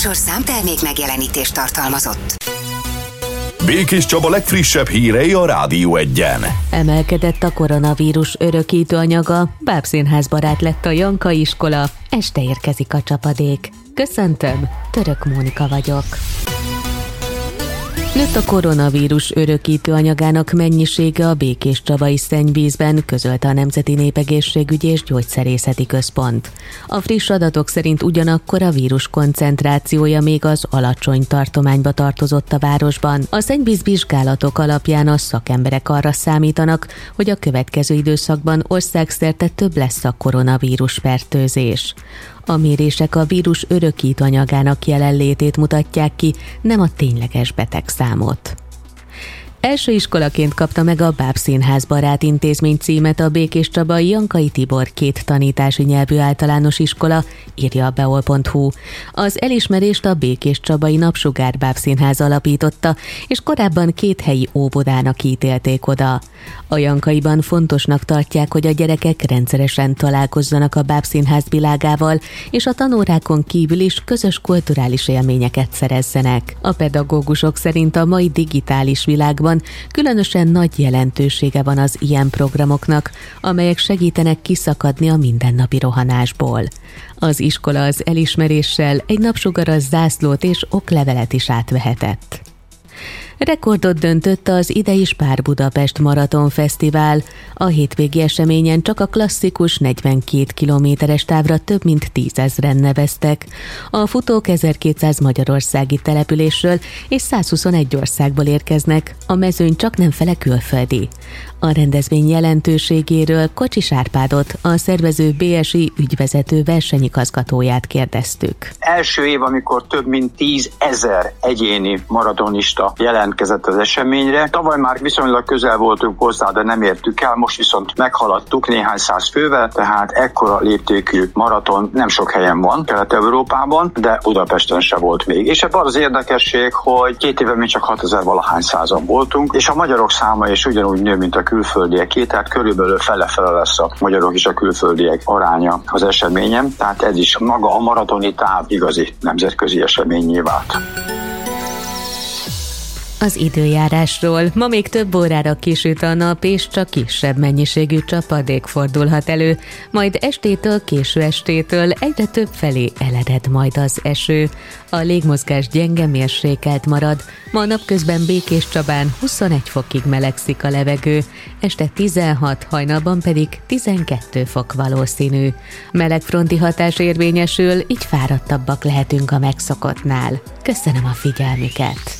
műsor számtermék megjelenítést tartalmazott. Békés Csaba legfrissebb hírei a Rádió Egyen. Emelkedett a koronavírus örökítő anyaga, bábszínházbarát lett a Janka iskola, este érkezik a csapadék. Köszöntöm, Török Mónika vagyok. Nőtt a koronavírus örökítő anyagának mennyisége a Békés Csabai szennyvízben, közölte a Nemzeti Népegészségügyi és Gyógyszerészeti Központ. A friss adatok szerint ugyanakkor a vírus koncentrációja még az alacsony tartományba tartozott a városban. A szennyvíz vizsgálatok alapján a szakemberek arra számítanak, hogy a következő időszakban országszerte több lesz a koronavírus fertőzés. A mérések a vírus örökítő anyagának jelenlétét mutatják ki, nem a tényleges betegszámot. Első iskolaként kapta meg a Bábszínházbarát intézmény címet a Békés Csabai Jankai Tibor 2 tanítási nyelvű általános iskola, írja a beol.hu. Az elismerést a Békés Csabai Napsugár Bábszínház alapította, és korábban 2 helyi óvodának ítélték oda. A Jankaiban fontosnak tartják, hogy a gyerekek rendszeresen találkozzanak a Bábszínház világával, és a tanórákon kívül is közös kulturális élményeket szerezzenek. A pedagógusok szerint a mai digitális világban különösen nagy jelentősége van az ilyen programoknak, amelyek segítenek kiszakadni a mindennapi rohanásból. Az iskola az elismeréssel egy napsugaras zászlót és oklevelet is átvehetett. Rekordot döntött az idei Spár Budapest Maraton Fesztivál. A hétvégi eseményen csak a klasszikus 42 kilométeres távra több mint 10 000-en neveztek. A futók 1200 magyarországi településről és 121 országból érkeznek, a mezőny csaknem fele külföldi. A rendezvény jelentőségéről Kocsis Árpádot, a szervező BSI ügyvezető versenyigazgatóját kérdeztük. Első év, amikor több mint 10 000 egyéni maratonista jelentkezett az eseményre. Tavaly már viszonylag közel voltunk hozzá, de nem értük el, most viszont meghaladtuk néhány száz fővel, tehát ekkora léptékű maraton nem sok helyen van Kelet-Európában, de Budapesten se volt még. És ebben az érdekesség, hogy 2 éve még csak 6000 valahány százan voltunk, és a magyarok száma is ugyanúgy nő, mint a külföldieké, tehát körülbelül fele-fele lesz a magyarok és a külföldiek aránya az eseményen, tehát ez is maga a maratoni táv igazi nemzetközi eseményé vált. Az időjárásról. Ma még több órára kisüt a nap, és csak kisebb mennyiségű csapadék fordulhat elő, majd estétől, késő estétől egyre több felé elered majd az eső. A légmozgás gyenge, mérsékelt marad, ma napközben Békés Csabán 21 fokig melegszik a levegő, este 16, hajnalban pedig 12 fok valószínű. Melegfronti hatás érvényesül, így fáradtabbak lehetünk a megszokottnál. Köszönöm a figyelmüket!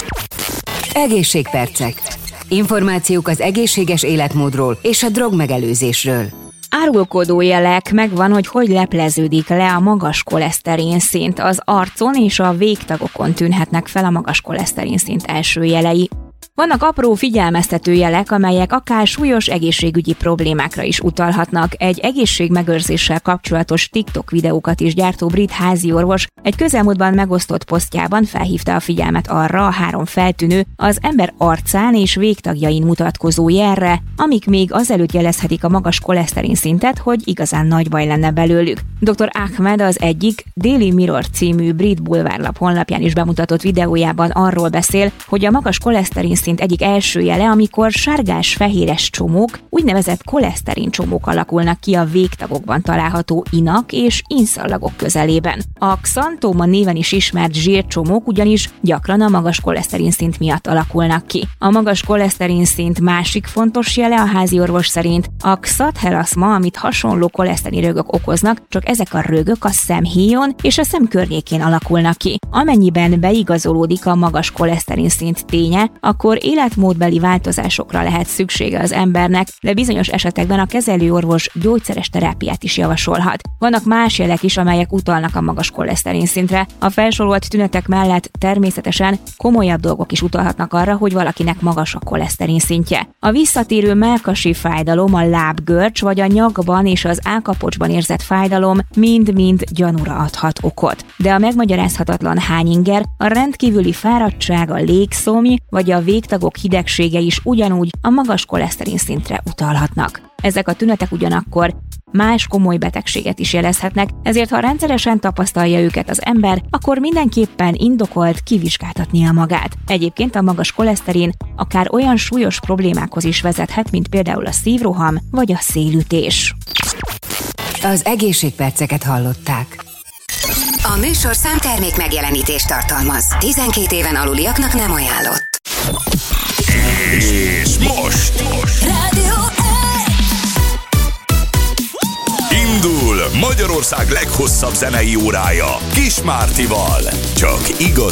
Egészségpercek. Információk az egészséges életmódról és a drogmegelőzésről. Árulkodó jelek megvan, hogy lepleződik le a magas koleszterin szint. Az arcon és a végtagokon tűnhetnek fel a magas koleszterin szint első jelei. Vannak apró figyelmeztető jelek, amelyek akár súlyos egészségügyi problémákra is utalhatnak. Egy egészségmegőrzéssel kapcsolatos TikTok videókat is gyártó brit háziorvos egy közelmúltban megosztott posztjában felhívta a figyelmet arra a 3 feltűnő, az ember arcán és végtagjain mutatkozó jelre, amik még azelőtt jelezhetik a magas koleszterin szintet, hogy igazán nagy baj lenne belőlük. Dr. Ahmed az egyik Daily Mirror című brit bulvárlap honlapján is bemutatott videójában arról beszél, hogy a magas koleszterin szint egyik első jele, amikor sárgás-fehéres csomók, úgynevezett koleszterin csomók alakulnak ki a végtagokban található inak és inszallagok közelében. A xantóma néven is ismert zsírcsomók ugyanis gyakran a magas koleszterin szint miatt alakulnak ki. A magas koleszterin szint másik fontos jele a háziorvos szerint a xathelaszma, amit hasonló koleszterin rögök okoznak, csak ezek a rögök a szemhéjon és a szem környékén alakulnak ki. Amennyiben beigazolódik a magas koleszterin szint ténye, akkor életmódbeli változásokra lehet szüksége az embernek, de bizonyos esetekben a kezelőorvos gyógyszeres terápiát is javasolhat. Vannak más jelek is, amelyek utalnak a magas koleszterin szintre. A felsorolt tünetek mellett természetesen komolyabb dolgok is utalhatnak arra, hogy valakinek magas a koleszterin szintje. A visszatérő mellkasi fájdalom, a lábgörcs vagy a nyakban és az állkapocsban érzett fájdalom mind-mind gyanúra adhat okot. De a megmagyarázhatatlan hányinger, a rendkívüli fáradtság, a légszomj vagy a végtagok hidegsége is ugyanúgy a magas koleszterin szintre utalhatnak. Ezek a tünetek ugyanakkor más komoly betegséget is jelezhetnek, ezért ha rendszeresen tapasztalja őket az ember, akkor mindenképpen indokolt kivizsgáltatnia magát. Egyébként a magas koleszterin akár olyan súlyos problémákhoz is vezethet, mint például a szívroham vagy a szélütés. Az egészségperceket hallották. A műsor számtermék megjelenítést tartalmaz. 12 éven aluliaknak nem ajánlott. És most Rádió indul Magyarország leghosszabb zenei órája Kis Mártival. Csak igaz